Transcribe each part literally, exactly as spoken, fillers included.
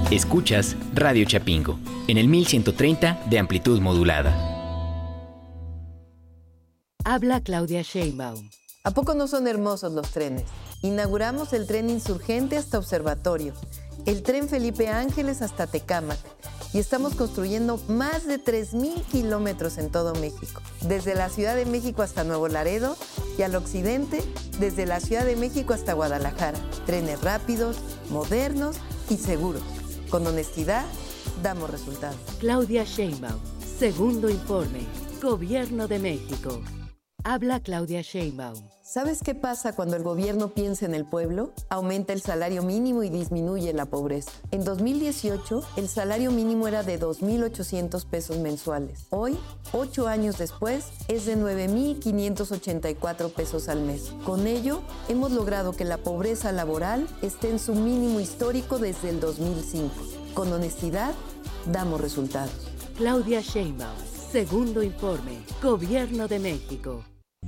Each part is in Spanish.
Escuchas Radio Chapingo, en el mil ciento treinta de amplitud modulada. Habla Claudia Sheinbaum. ¿A poco no son hermosos los trenes? Inauguramos el tren Insurgente hasta Observatorio, el tren Felipe Ángeles hasta Tecámac, y estamos construyendo más de tres mil kilómetros en todo México, desde la Ciudad de México hasta Nuevo Laredo y al occidente, desde la Ciudad de México hasta Guadalajara. Trenes rápidos, modernos y seguros. Con honestidad, damos resultados. Claudia Sheinbaum, segundo informe, Gobierno de México. Habla Claudia Sheinbaum. ¿Sabes qué pasa cuando el gobierno piensa en el pueblo? Aumenta el salario mínimo y disminuye la pobreza. En dos mil dieciocho, el salario mínimo era de dos mil ochocientos pesos mensuales. Hoy, ocho años después, es de nueve mil quinientos ochenta y cuatro pesos al mes. Con ello, hemos logrado que la pobreza laboral esté en su mínimo histórico desde el dos mil cinco. Con honestidad, damos resultados. Claudia Sheinbaum, segundo informe, Gobierno de México.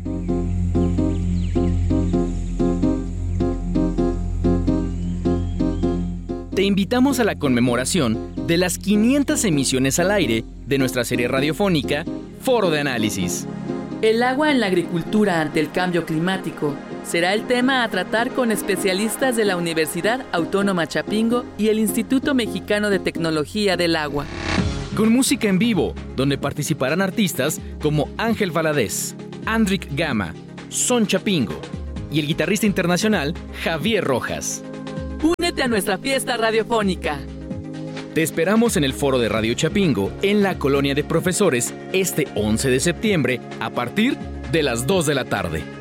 Te invitamos a la conmemoración de las quinientas emisiones al aire de nuestra serie radiofónica Foro de Análisis. El agua en la agricultura ante el cambio climático será el tema a tratar con especialistas de la Universidad Autónoma Chapingo y el Instituto Mexicano de Tecnología del Agua. Con música en vivo, donde participarán artistas como Ángel Valadez, Andrick Gama, Son Chapingo y el guitarrista internacional Javier Rojas. Únete a nuestra fiesta radiofónica. Te esperamos en el Foro de Radio Chapingo, en la Colonia de Profesores, este once de septiembre, a partir de las dos de la tarde.